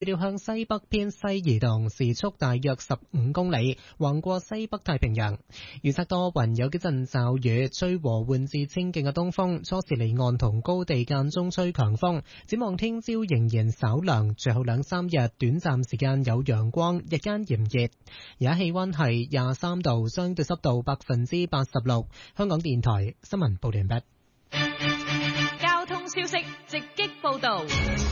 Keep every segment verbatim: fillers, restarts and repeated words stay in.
預料向西北偏西移動，時速大約十五公里，橫過西北太平洋。預測多雲，有幾陣驟雨，吹和緩至清勁嘅東風，初時離岸同高地間中吹強風。展望聽朝仍然稍涼，最後兩三日短暫時間有陽光，日間炎熱。而家氣溫係廿三度，相對濕度百分之八十六。香港電台新聞報道完畢。 交通消息直擊報道。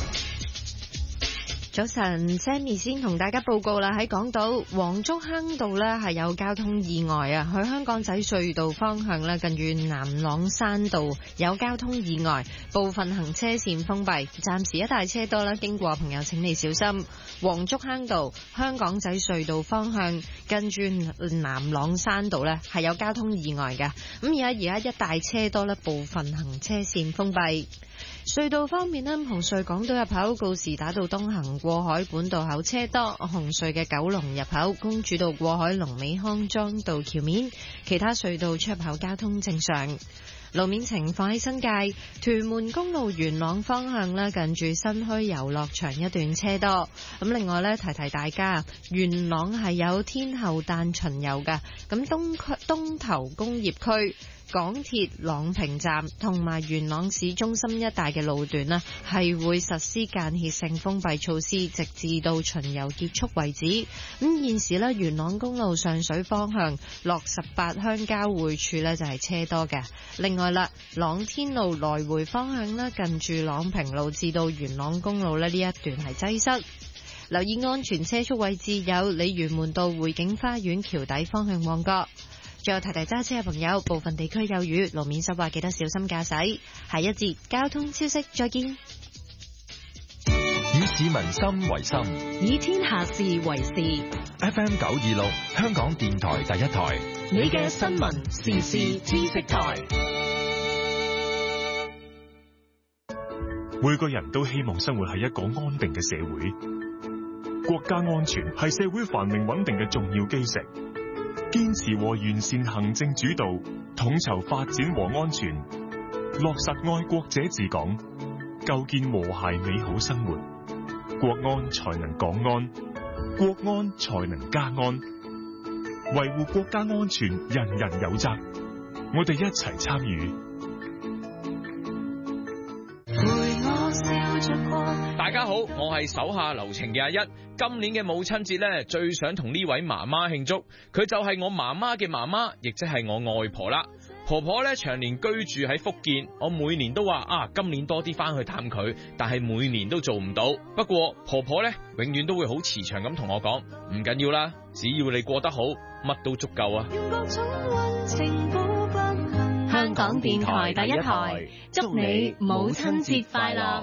早晨 ，Sammy 先同大家報告啦，喺港島黃竹坑道呢係有交通意外啊，去香港仔隧道方向呢，近住南朗山道有交通意外，部分行車線封閉，暫時一大車多啦，經過朋友請你小心。黃竹坑道香港仔隧道方向近住南朗山道呢係有交通意外嘅，咁而家而家一大車多啦，部分行車線封閉。隧道方面呢，紅隧港島入口告士打道東行過海本道口車多，紅隧嘅九龍入口公主道過海龍尾康莊道橋面，其他隧道出入口交通正常。路面情況喺新界屯門公路元朗方向咧，近住新墟遊樂場一段車多。咁另外咧，提提大家，元朗係有天后誕巡遊嘅，咁東區東頭工業區、港鐵朗屏站同埋元朗市中心一帶嘅路段呢，係會實施間歇性封閉措施，直至到巡遊結束為止。咁現時呢，元朗公路上水方向落十八鄉交匯處呢，就係車多嘅。另外啦，朗天路來回方向呢，近住朗屏路至到元朗公路呢，呢一段係擠塞。留意安全車速位置有鯉魚門道匯景花園橋底方向旺角。最後提提揸車嘅朋友，部分地區有雨，路面濕滑，記得小心駕駛。下一節交通消息再見。 以市民心為心， 以天下事為事。 F M 九二六，香港電台第一台， 你嘅新聞時事知識台。 每個人都希望生活喺一個安定嘅社會，國家安全係社會繁榮穩定嘅重要基石。堅持和完善行政主導，統籌發展和安全，落實愛國者治港，構建和諧美好生活。國安才能港安，國安才能家安。維護國家安全，人人有責。我哋一齊參與。 大家好，我係手下留情嘅阿一。今年嘅母親節呢，最想同呢位媽媽慶祝，佢就係我媽媽嘅媽媽，亦即係我外婆啦。婆婆呢，長年居住喺福建，我每年都話啊，今年多啲翻去探佢，但係每年都做唔到。不過婆婆呢，永遠都會好慈祥咁同我講，唔緊要啦，只要你過得好，乜都足夠啊。 香港電台第一台，祝你母親節快樂。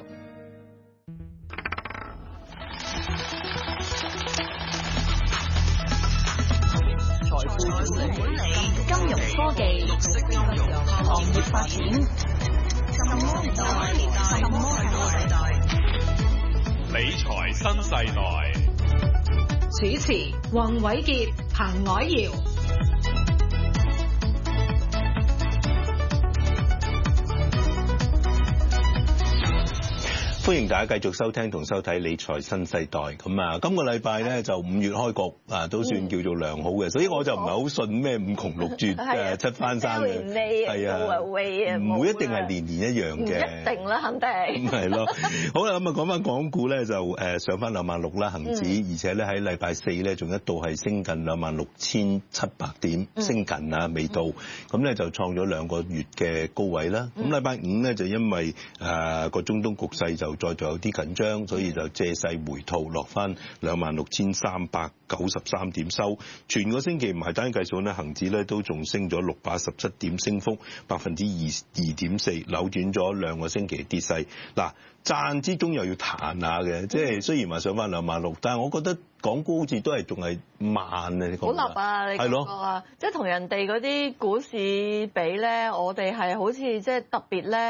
財富管理、金融科技、綠色金融、行業發展，什麼年代？什麼世代？ 理財新世代。 主持：黃偉傑、彭藹瑤。 歡迎大家繼續收聽同收睇理財新世代。咁啊，今個禮拜咧就五月開局啊，都算叫做良好嘅，所以我就唔係好信咩五窮六絕誒七翻身嘅。係啊，唔會一定係年年一樣嘅。 一定啦，肯定。咁係咯。好啦，咁啊講翻港股咧就誒上翻兩萬六啦，恆指，而且咧喺禮拜四咧仲一度係升近兩萬六千七百點，升近啊未到，咁咧就創咗兩個月嘅高位啦。咁禮拜五咧就因為誒個中東局勢就再仲有啲緊張，所以就借勢回吐落翻兩萬六千三百九十三點收。全個星期唔係單計數咧，恆指咧都仲升咗六百一十七點，升幅百分之二二點四，扭轉咗兩個星期嘅跌勢。嗱，賺之中又要彈下嘅，即係雖然話上翻兩萬六，但係我覺得港股好似都係仲係慢啊！你講好立啊！你講啊，即係同人哋嗰啲股市比咧，我哋係好似即係特別咧。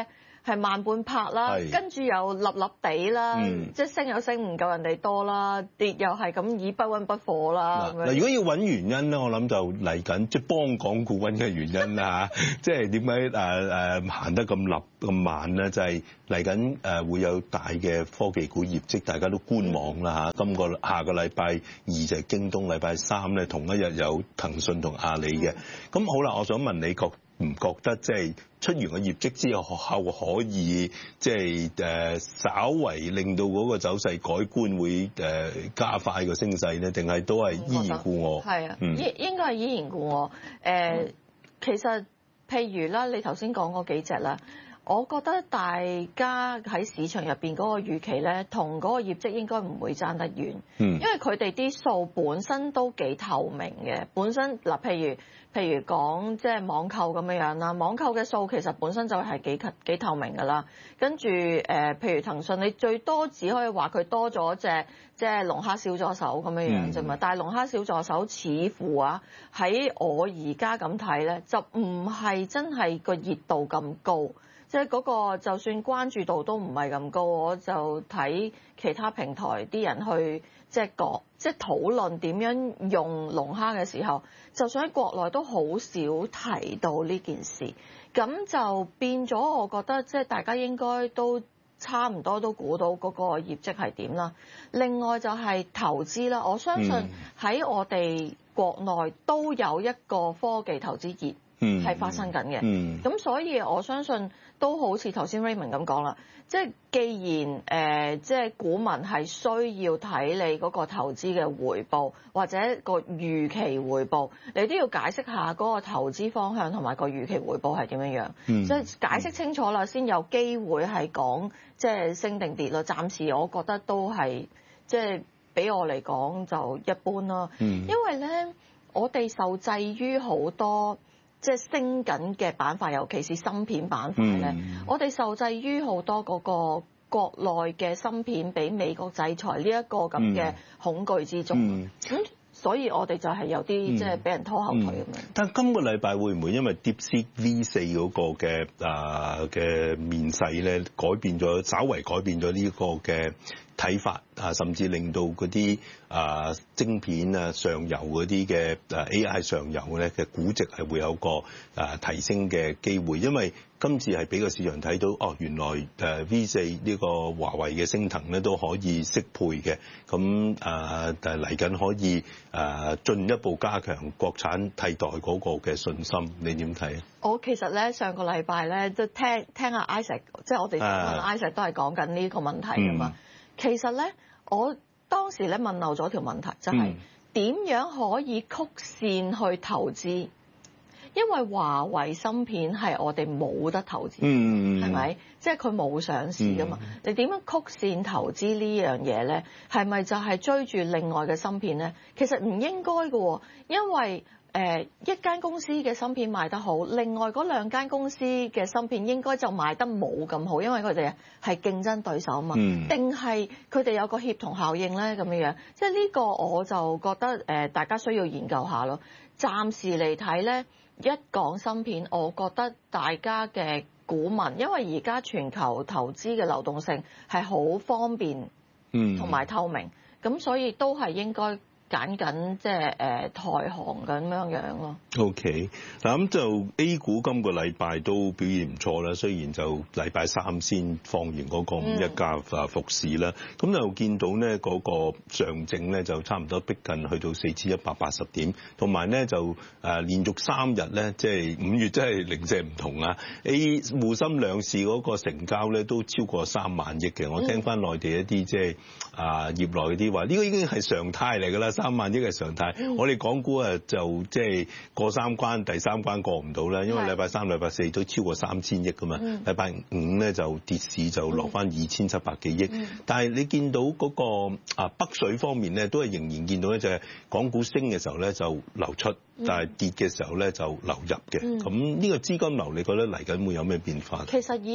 係慢半拍啦，跟住又立立地啦， 嗯、 即係升又升唔夠人哋多啦，跌又係咁以不溫不火啦。 嗱，如果要揾原因咧，我諗就嚟緊即係幫港股揾嘅原因啦嚇，即係點解誒誒行得咁立咁慢咧？就係嚟緊誒會有大嘅科技股業績，大家都觀望啦嚇。今個下個禮拜二就係京東，禮拜三咧同一日有騰訊同阿里嘅。咁、嗯、好啦，我想問你覺唔覺得即係出完個業績之後，學校可以即係誒稍為令到嗰個走勢改觀，會誒加快個升勢咧？定係都係依然故我？ 係啊， 嗯、 應應該係依然故我。誒、呃，嗯、其實譬如啦，你頭先講嗰幾隻啦。我覺得大家喺市場入邊嗰個預期咧，同嗰個業績應該唔會爭得遠，嗯、因為佢哋啲數本身都幾透明嘅。本身嗱，譬如譬如講即係網購咁樣樣啦，網購嘅數其實本身就係幾幾透明㗎啦。跟住誒、呃，譬如騰訊，你最多只可以話佢多咗隻即係龍蝦小助手咁樣樣啫嘛。嗯、但係龍蝦小助手似乎啊，喺我而家咁睇咧，就唔係真係個熱度咁高。即係嗰個，就算關注度都唔係咁高，我就睇其他平台啲人去即係講，即係討論點樣用龍蝦嘅時候，就算喺國內都好少提到呢件事，咁就變咗我覺得即係大家應該都差唔多都估到嗰個業績係點啦。另外就係投資啦，我相信喺我哋國內都有一個科技投資業。嗯，係發生緊嘅。嗯，咁所以我相信都好似頭先 Raymond 咁講啦，即係既然誒、呃，即係股民係需要睇你嗰個投資嘅回報或者個預期回報，你都要解釋下嗰個投資方向同埋個預期回報係點樣樣。嗯，即係解釋清楚啦，先有機會係講即係升定跌咯。暫時我覺得都係即係俾我嚟講就一般啦。嗯，因為咧我哋受制於好多。即係升緊嘅板塊，尤其是芯片板塊咧，嗯、我哋受制於好多嗰個國內嘅芯片俾美國制裁呢一個咁嘅恐懼之中，咁、嗯、所以我哋就係有啲即係俾人拖後腿咁樣。嗯嗯、但係今個禮拜會唔會因為 DeepSeek V 四嗰個嘅啊嘅面世咧，改變咗，稍為改變咗呢個嘅睇法啊，甚至令到嗰啲啊晶片啊上游嗰啲嘅啊 A I 上游咧嘅估值係會有個啊提升嘅機會，因為今次係俾個市場睇到哦，原來誒 V 四呢個華為嘅升騰咧都可以適配嘅，咁啊誒嚟緊可以誒進一步加強國產替代嗰個嘅信心，你點睇啊？ 我其實咧上個禮拜咧都聽聽阿 Isaac，即係我哋問 Isaac 都係講緊呢個問題㗎嘛。嗯、其實咧，我當時咧問漏咗條問題，就係、是、點樣可以曲線去投資？因為華為芯片係我哋冇得投資，係咪、嗯？即係佢冇上市㗎嘛？嗯、你點樣曲線投資呢樣嘢咧？係咪就係追住另外嘅芯片咧？其實唔應該嘅，因為誒、呃、一間公司嘅芯片賣得好，另外嗰兩間公司嘅芯片應該就賣得冇咁好，因為佢哋係競爭對手嘛。定係佢哋有個協同效應咧咁樣樣？即係呢個我就覺得誒、呃、大家需要研究下咯。暫時嚟睇咧。一講芯片，我覺得大家嘅股民，因為而家全球投資嘅流動性係好方便，嗯，同埋透明，咁所以都係應該揀緊即係誒台行咁樣樣咯。 OK，嗱咁就 A 股今個禮拜都表現唔錯啦，雖然就禮拜三先放完嗰個五一假啊復市啦，咁、嗯、就見到咧嗰個上證咧就差唔多逼近去到四千一百八十點，同埋咧就誒連續三日咧，即係五月真係零舍唔同啊 ！A 滬深兩市嗰個成交咧都超過三萬億嘅，我聽翻內地一啲即係啊業內嗰啲話，呢、呢個已經係常態嚟㗎啦。三萬億係常態，嗯、我哋港股啊就即係過三關，第三關過唔到啦，因為禮拜三、禮拜四都超過三千億噶嘛，禮拜五咧就跌市就落翻二千七百幾億，嗯、但係你見到嗰個啊北水方面咧，都係仍然見到咧，就係港股升嘅時候咧就流出，但係跌嘅時候咧就流入嘅，咁呢、嗯、個資金流你覺得嚟緊會有咩變化？ 其實已經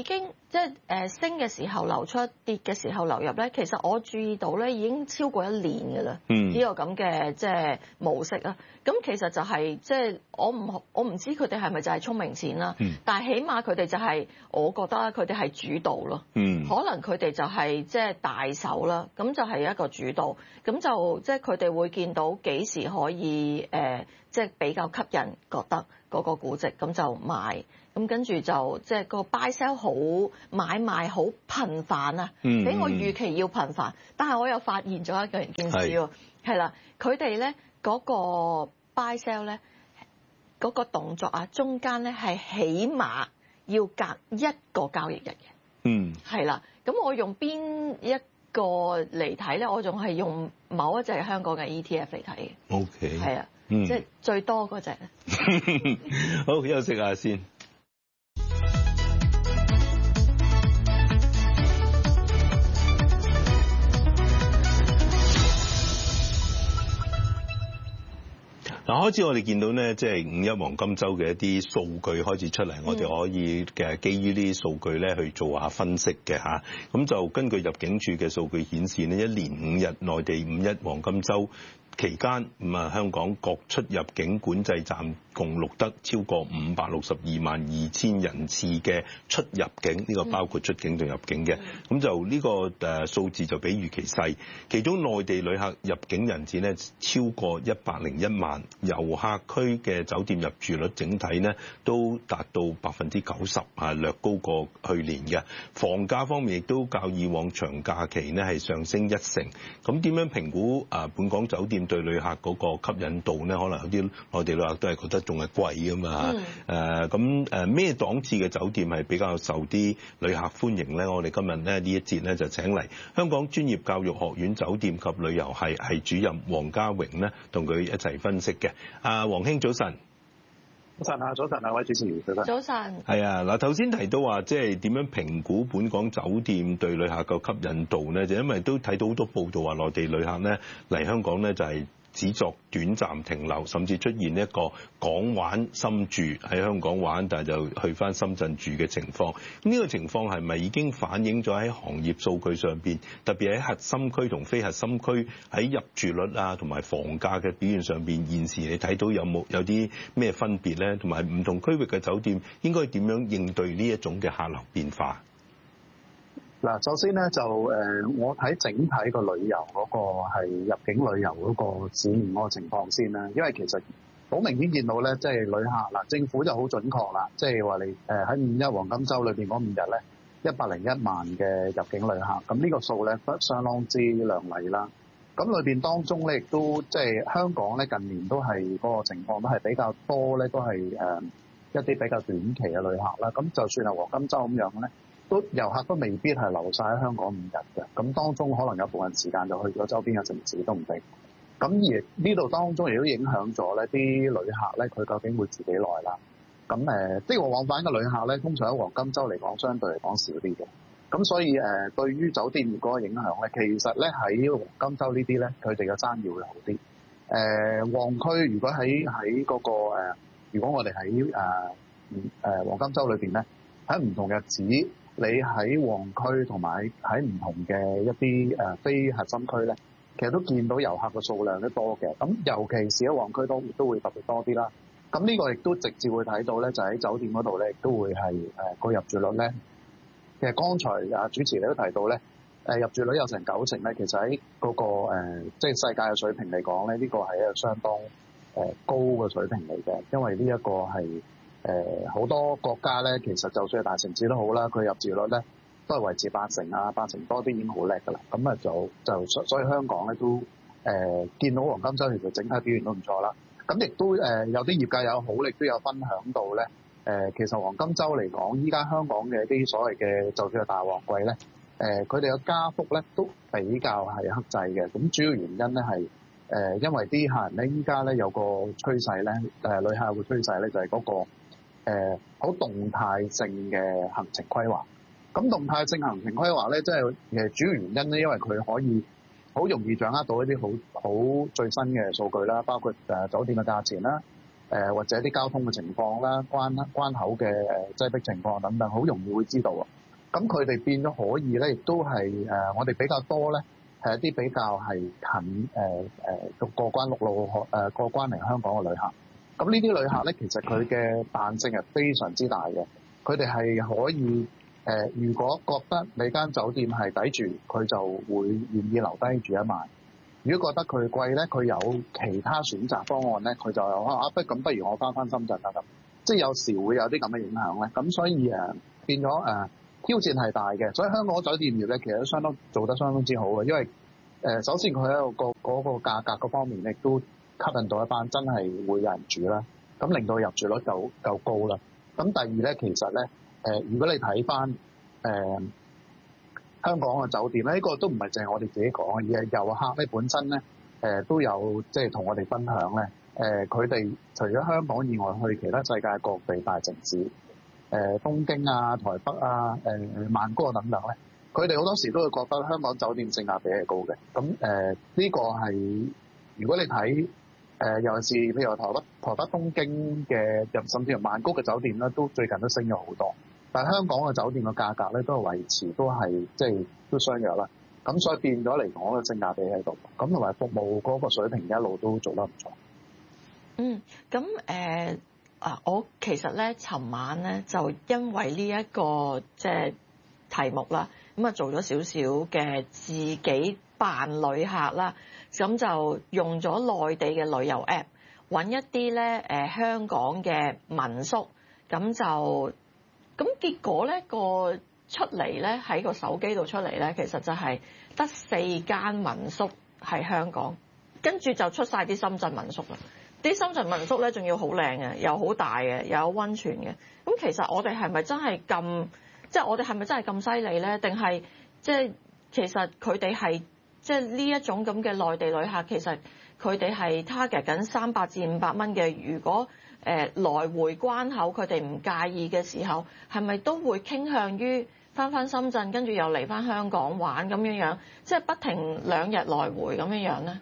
即係誒升嘅時候流出，跌嘅時候流入咧，其實我注意到咧已經超過一年㗎啦。嗯，呢個咁嘅即係模式啊。咁其實就係即係我唔我唔知佢哋係咪就係聰明錢啦。嗯。但係起碼佢哋就係、是、我覺得佢哋係主導咯。嗯。可能佢哋就係即係大手啦，咁就係一個主導，咁就即係佢哋會見到幾時可以誒，即、呃、係、就是、比較吸引，覺得嗰個估值，咁就買。咁跟住就即係、就是、個 buy sell 好買賣好頻繁啊，比我預期要頻繁。但係我又發現咗一件件事喎，係啦，佢哋咧嗰個 buy sell 咧嗰個動作啊，中間咧係起碼要隔一個交易日嘅。嗯，係啦。咁我用邊一個嚟睇咧？我仲係用某一隻香港嘅 E T F 嚟睇嘅。O K。係啊，嗯、即係最多嗰隻。 好，休息下先。嗱，開始我哋見到咧，即係五一黃金週嘅一啲數據開始出嚟，我哋可以嘅基於呢啲數據咧去做下分析嘅嚇。咁就根據入境處嘅數據顯示呢，一連五日內地五一黃金週期間，咁啊香港各出入境管制站共錄得超過五百六十二萬二千人次嘅出入境，呢、這個包括出境同入境嘅。咁、嗯、就呢個誒數字就比預期細，其中內地旅客入境人次呢超過一百零一萬，遊客區嘅酒店入住率整體呢都達到百分之九十，啊略高過去年嘅。房價方面亦都較以往長假期呢係上升一成。咁點樣評估啊本港酒店對旅客嗰個吸引度呢？可能有啲內地旅客都係覺得仲係貴啊嘛。誒咁誒咩檔次嘅酒店係比較受啲旅客歡迎咧？我哋今日咧呢一節咧就請嚟香港專業教育學院酒店及旅遊系系主任黃家榮咧，同佢一齊分析嘅。阿黃兄早晨。 早晨啊，早晨啊，位主持人早晨。 早晨。 係啊，嗱頭先提到話，即係點樣評估本港酒店對旅客嘅吸引度咧？就因為都睇到好多報道話，內地旅客咧嚟香港咧就係只作短暫停留，甚至出現一個港玩深住喺香港玩，但係就去翻深圳住嘅情況。呢個情況係咪已經反映咗喺行業數據上邊，特別喺核心區同非核心區喺入住率啊同埋房價嘅表現上邊，現時你睇到有冇有啲咩分別咧？同埋唔同區域嘅酒店應該點樣應對呢一種嘅客流變化？ 嗱，首先咧就誒，我睇整體個旅遊嗰個係入境旅遊嗰個展現嗰個情況先啦，因為其實好明顯見到咧，即係旅客嗱，政府就好準確啦，即係話你誒喺五一黃金週裏邊嗰五日咧，一百零一萬嘅入境旅客，咁呢個數咧都相當之亮麗啦。咁裏邊當中咧亦都即係香港咧近年都係嗰個情況都係比較多咧，都係誒一啲比較短期嘅旅客啦。咁就算係黃金週咁樣咧，都遊客都未必係留晒喺香港五日嘅，咁當中可能有部分時間就去咗周邊嘅城市都唔定。咁而呢度當中亦都影響咗咧啲旅客咧，佢究竟會住幾耐啦？咁誒，即係往返嘅旅客咧，通常喺黃金週嚟講，相對嚟講少啲嘅。咁所以誒，對於酒店業嗰個影響咧，其實咧喺黃金週呢啲咧，佢哋嘅生意會好啲。誒，旺區如果喺喺嗰個誒，如果我哋喺誒誒黃金週裏邊咧，喺唔同日子，你喺旺區同埋喺唔同嘅一啲誒非核心區咧，其實都見到遊客嘅數量都多嘅。咁尤其是喺旺區都都會特別多啲啦。咁呢個亦都直接會睇到咧，就喺酒店嗰度咧，亦都會係誒個入住率咧。其實剛才啊主持你都提到咧，誒入住率有成九成咧，其實喺嗰個誒即係世界嘅水平嚟講咧，呢個係一個相當誒高嘅水平嚟嘅，因為呢一個係。誒好、呃、多國家咧，其實就算係大城市都好啦，佢入住率咧都係維持八成啊，八成多啲已經好叻㗎啦。咁啊就就所以香港咧都誒、呃、見到黃金週其實整體表現都唔錯啦。咁亦都誒、呃、有啲業界有好力都有分享到咧。誒、呃、其實黃金週嚟講，依家香港嘅啲所謂嘅就算係大旺季咧，誒佢哋嘅加幅咧都比較係克制嘅。咁主要原因咧係誒因為啲客人咧依家咧有個趨勢咧，誒、呃、旅客嘅趨勢咧就係、是、嗰、那個。誒好、呃、動態性嘅行程規劃，咁動態性行程規劃咧，即係誒主要原因咧，因為佢可以好容易掌握到一啲好好最新嘅數據啦，包括誒、呃、酒店嘅價錢啦，誒、呃、或者啲交通嘅情況啦，關關口嘅誒擠迫情況等等，好容易會知道啊。 咁佢哋變咗可以咧，亦都係誒、呃、我哋比較多咧，係一啲比較係近誒誒過過關陸路誒、呃、過關嚟香港嘅旅客。咁呢啲旅客咧，其實佢嘅彈性係非常之大嘅。佢哋係可以誒、呃，如果覺得你間酒店係抵住，佢就會願意留低住一晚。如果覺得佢貴咧，佢有其他選擇方案咧，佢就啊不咁不如我翻返深圳啦咁。即係有時會有啲咁嘅影響咧。咁所以誒、呃、變咗誒。呃挑戰係大嘅，所以香港酒店業咧其實都相當做得相當之好嘅，因為誒、呃、首先佢喺個嗰個價格嗰方面咧，亦都吸引到一班真係會有人住啦，咁令到入住率夠夠高啦。咁第二咧，其實咧誒、呃，如果你睇翻誒香港嘅酒店咧，呢、呢個都唔係淨係我哋自己講，而係遊客咧本身咧誒、呃、都有即係同我哋分享咧，誒佢哋除咗香港以外，去其他世界各地大城市。誒、呃、東京啊、台北啊、誒、呃、曼谷啊等等咧，佢哋好多時都會覺得香港酒店性價比係高嘅。咁誒呢個係如果你睇誒、呃、尤其是譬如台北、台北東京嘅，甚至乎曼谷嘅酒店咧，都最近都升咗好多。但係香港嘅酒店嘅價格咧，都係維持都係即係都相若啦。咁所以變咗嚟講嘅性價比喺度，咁同埋服務嗰個水平一路都做得唔錯。 嗯，咁誒。呃啊！我其實咧，尋晚咧就因為呢、這、一個即係題目啦，咁啊做咗少少嘅自己扮旅客啦，咁就用咗內地嘅旅遊 app 揾一啲咧誒香港嘅民宿，咁就咁結果咧個出嚟咧喺個手機度出嚟咧，其實就係得四間民宿喺香港，跟住就出晒啲深圳民宿啦。啲深圳民宿咧，仲要好靚嘅，又好大嘅，又有温泉嘅。咁其實我哋係咪真係咁？即係我哋係咪真係咁犀利咧？定係即係其實佢哋係即係呢一種咁嘅內地旅客，其實佢哋係 target 緊三百至五百蚊嘅。如果誒、呃、來回關口佢哋唔介意嘅時候，係咪都會傾向於翻返深圳，跟住又嚟翻香港玩咁樣樣？即係不停兩日來回咁樣樣咧？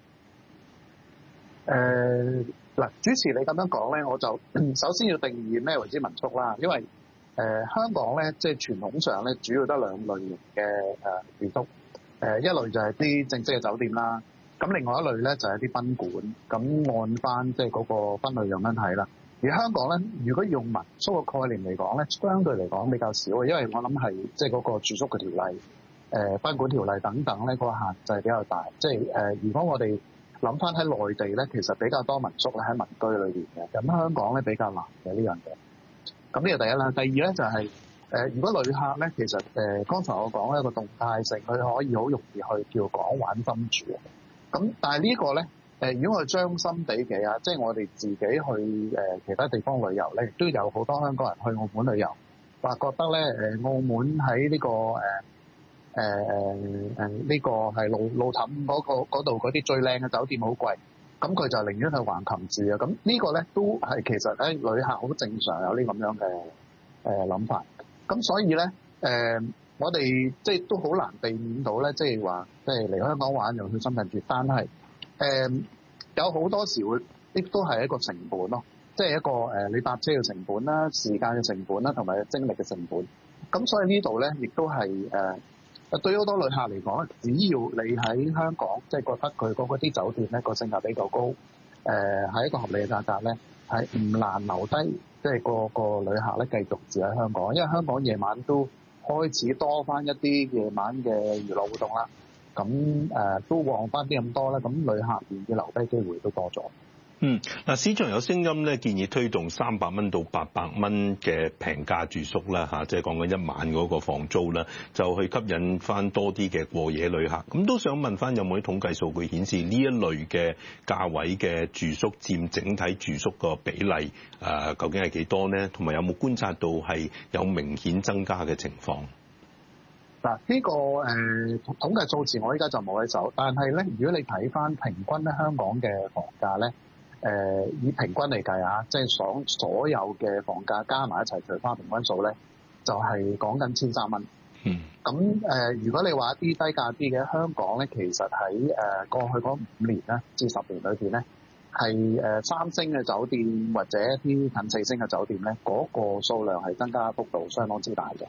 誒。嗱，主持你咁樣講咧，我就首先要定義咩為之民宿啦。因為誒、呃、香港咧，即係傳統上咧，主要得兩類型嘅誒住宿。誒、呃、一類就係啲正式嘅酒店啦，咁另外一類咧就係啲賓館。咁按翻即係嗰個分類咁樣睇啦。而香港咧，如果用民宿嘅概念嚟講咧，相對嚟講比較少嘅，因為我諗係即係嗰個住宿嘅條例、誒、呃、賓館條例等等咧，嗰個限制比較大。即係誒，如果我哋諗翻喺內地咧，其實比較多民宿咧喺民居裏邊嘅，咁香港咧比較難嘅呢樣嘢。咁呢個第一啦，第二咧就係、是、誒、呃，如果旅客咧，其實誒、呃，剛才我講咧個動態性，佢可以好容易去叫講玩深住。咁但係呢個咧，誒、呃，如果我哋將心比己啊，即係我哋自己去誒、呃、其他地方旅遊咧，亦都有好多香港人去澳門旅遊，話覺得咧誒、呃、澳門喺呢、這個誒。呃誒誒誒呢個係路路氹嗰度嗰啲最靚嘅酒店好貴，咁佢就寧願去橫琴住啊！咁呢個咧都係其實咧旅客好正常有呢咁樣嘅誒諗法。咁所以咧誒、呃、我哋即係都好難避免到咧，即係話即係嚟香港玩又去深圳住，但係誒、呃、有好多時會亦都係一個成本咯，即係一個誒、呃、你搭車嘅成本啦、時間嘅成本啦，同埋精力嘅成本。咁所以呢度咧亦都係誒。呃對於好多旅客嚟講，只要你喺香港，即係覺得佢嗰啲酒店咧個性價比較高，誒、呃、係一個合理嘅價格咧，係唔難留低，即係個個旅客咧繼續住喺香港，因為香港夜晚都開始多翻一啲夜晚嘅娛樂活動啦，咁誒、呃、都旺翻啲咁多咧，咁旅客願意留低機會都多咗。 嗯，嗱，市場有聲音咧，建議推動三百蚊到八百蚊嘅平價住宿啦，嚇，即係講緊一晚嗰個房租啦，就去吸引翻多啲嘅過夜旅客。咁都想問翻有冇啲統計數據顯示呢一類嘅價位嘅住宿佔整體住宿個比例誒、呃，究竟係幾多呢？同埋有冇觀察到係有明顯增加嘅情況？ 嗱，呢個誒、呃、統計數字我依家就冇喺手，但係咧，如果你睇翻平均咧香港嘅房價咧。誒、呃、以平均嚟計啊，即係所所有嘅房價加埋一齊除翻平均數咧，就係講緊千三蚊。嗯。咁誒、呃，如果你話一啲低價啲嘅香港咧，其實喺誒、呃、過去嗰五年咧至十年裏邊咧，係誒、呃、三星嘅酒店或者一啲近四星嘅酒店咧，嗰、那個數量係增加幅度相當之大嘅。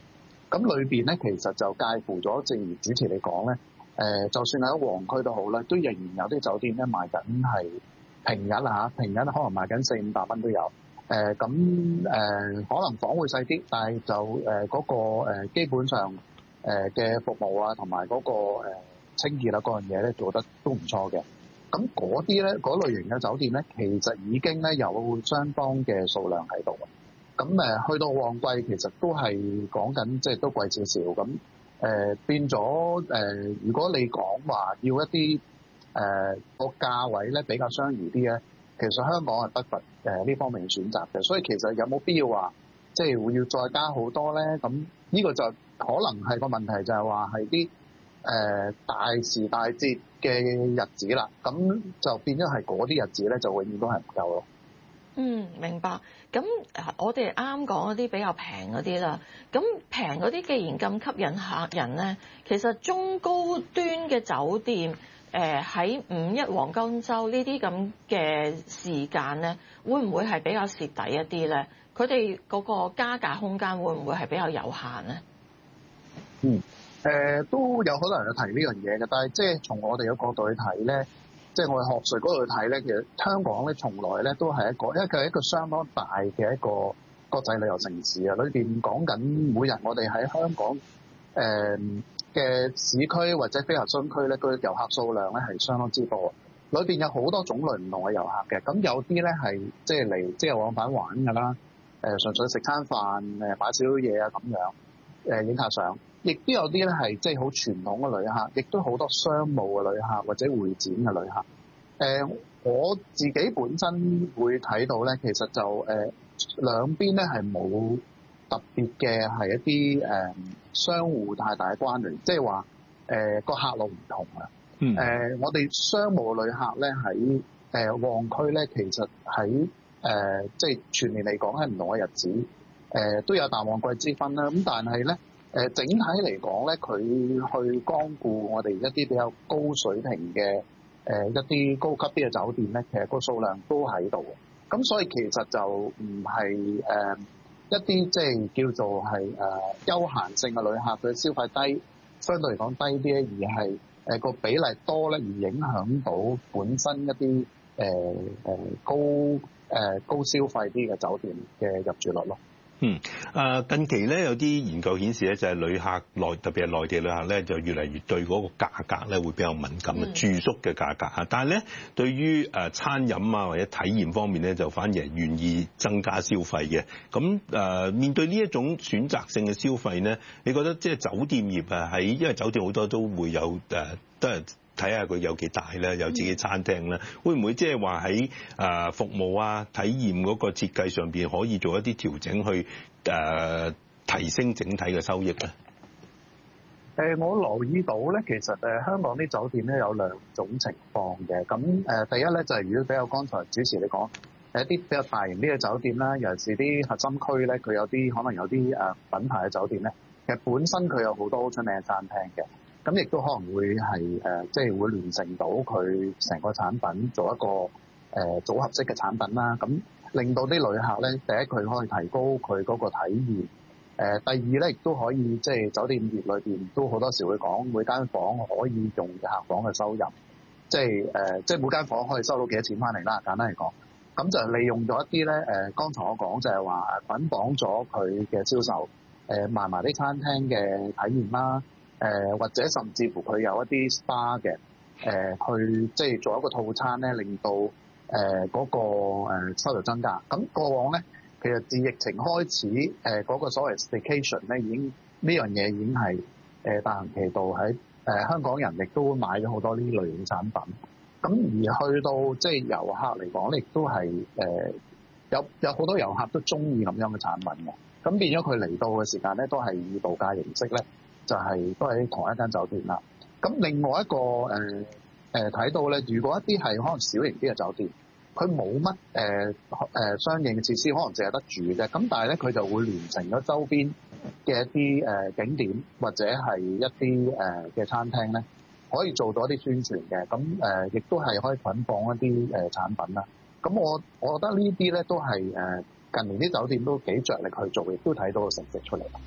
咁裏邊咧其實就介乎咗，正如主持你講咧，誒、呃，就算喺旺區都好啦，都仍然有啲酒店咧賣緊係平日啊嚇，平日可能賣緊四五百蚊都有。誒咁誒可能房會細啲，但係就誒嗰、呃那個、呃、基本上誒嘅、呃、服務啊，同埋嗰個、呃、清潔啊嗰樣嘢咧做得都唔錯嘅。咁嗰啲咧嗰類型嘅酒店咧，其實已經咧有相當嘅數量喺度。咁誒、呃、去到旺季，其實都係講緊即係都貴少少。咁誒、呃、變咗誒、呃，如果你講話要一啲誒個價位咧比較相宜啲咧。其實香港係不乏誒呢方面嘅選擇嘅，所以其實有冇必要話即係會要再加好多咧？咁呢個就可能係個問題，就係話係啲誒大時大節嘅日子啦，咁就變咗係嗰啲日子咧，就永遠都係唔夠咯。 嗯，明白。咁我哋啱講嗰啲比較平嗰啲啦，咁平嗰啲既然咁吸引客人咧，其實中高端嘅酒店。誒喺五一黃金週呢啲咁嘅時間咧，會唔會係比較蝕底一啲咧？佢哋嗰個加價空間會唔會係比較有限咧？ 嗯，誒、呃、都有好多人去提呢樣嘢嘅，但係即係從我哋嘅角度去睇咧，即係我哋學術嗰度去睇咧，其實香港咧從來咧都係一個，因為佢係一個相當大嘅一個國際旅遊城市啊，裏邊講緊每日我哋喺香港誒。呃嘅市區或者非核心區咧，佢遊客數量咧係相當之多，裏邊有好多種類唔同嘅遊客嘅。咁有啲咧係即係嚟即係往返玩㗎啦，誒、呃、純粹食餐飯誒買少少嘢啊咁樣誒影下相，亦都有啲咧係即係好傳統嘅旅客，亦都好多商務嘅旅客或者會展嘅旅客。誒、呃、我自己本身會睇到咧，其實就誒、呃、兩邊咧係冇特別嘅係一啲誒、呃、相互太大嘅關聯，即係話誒個客路唔同啊。誒、嗯呃、我哋商務旅客咧喺誒旺區咧，其實喺誒即係全年嚟講喺唔同嘅日子誒、呃、都有淡旺季之分啦。咁但係咧誒整體嚟講咧，佢去光顧我哋一啲比較高水平嘅誒、呃、一啲高級啲嘅酒店咧，其實個數量都喺度。咁所以其實就唔係誒。呃一啲即係叫做係誒、呃、休閒性嘅旅客嘅消費低，相對嚟講低啲咧，而係誒個比例多咧，而影響到本身一啲誒誒高誒、呃、高消費啲嘅酒店嘅入住率咯。 嗯，誒近期咧有啲研究顯示咧，就係旅客內特別係內地旅客咧，就越嚟越對嗰個價格咧會比較敏感嘅、嗯、住宿嘅價格嚇。但係咧對於誒餐飲啊或者體驗方面咧，就反而係願意增加消費嘅。咁誒面對呢一種選擇性嘅消費咧，你覺得即係酒店業啊喺因為酒店好多都會有誒都係。睇下佢有幾大咧，有自己餐廳咧，會唔會即係話喺誒服務啊、體驗嗰個設計上邊可以做一啲調整去誒、呃、提升整體嘅收益咧？ 誒、呃，我留意到咧，其實誒、呃、香港啲酒店咧有兩種情況嘅。咁誒、呃，第一咧就係、是、如果比較剛才主持你講，誒一啲比較大型啲嘅酒店啦，尤其是啲核心區咧，佢有啲可能有啲誒、呃、品牌嘅酒店咧，其實本身佢有好多好出名嘅餐廳嘅。咁亦都可能會係誒、呃，即係會聯成到佢成個產品做一個誒、呃、組合式嘅產品啦。咁令到啲旅客咧，第一佢可以提高佢嗰個體驗。誒、呃，第二咧亦都可以即係酒店業裏邊都好多時會講每間房可以用嘅客房嘅收入，即係誒、呃，即係每間房可以收到幾多錢翻嚟啦。簡單嚟講，咁就利用咗一啲咧誒，剛才我講就係話捆綁咗佢嘅銷售，誒賣埋啲餐廳嘅體驗啦。誒、呃、或者甚至乎佢有一啲 S P A 嘅誒、呃、去即係做一個套餐咧，令到誒嗰、呃那個、呃、收入增加。咁過往咧，其實自疫情開始誒嗰、呃那個所謂 staycation 咧，已經呢樣嘢已經係誒、呃、大行其道喺誒、呃、香港人亦都買咗好多呢類型產品。咁而去到即係遊客嚟講咧，亦都係誒、呃、有有好多遊客都中意咁樣嘅產品嘅。咁變咗佢嚟到嘅時間咧，都係以度假形式咧。就係、是、都係同一間酒店啦。咁另外一個誒誒睇到咧，如果一啲係可能小型啲嘅酒店，佢冇乜誒誒相應嘅設施，可能淨係得住嘅。咁但係咧，佢就會聯成咗周邊嘅一啲誒、呃、景點或者係一啲誒嘅餐廳咧，可以做到一啲宣傳嘅。咁誒亦都係可以捆綁一啲誒、呃、產品啦。咁我我覺得呢啲咧都係誒、呃、近年啲酒店都幾着力去做，亦都睇到個成績出嚟。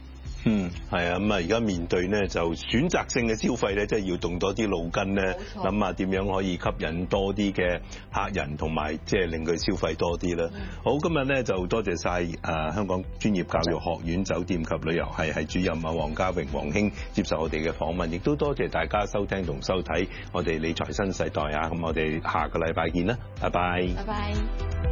嗯，係啊，咁啊而家面對呢就選擇性嘅消費咧，即係要動多啲腦筋咧，諗下點樣可以吸引多啲嘅客人，同埋即係令佢消費多啲啦。好，今日咧就多謝晒誒香港專業教育學院酒店及旅遊系系主任啊黃家榮黃兄接受我哋嘅訪問，亦都多謝大家收聽同收睇我哋理財新世代啊！咁我哋下個禮拜見啦，拜拜。 拜拜。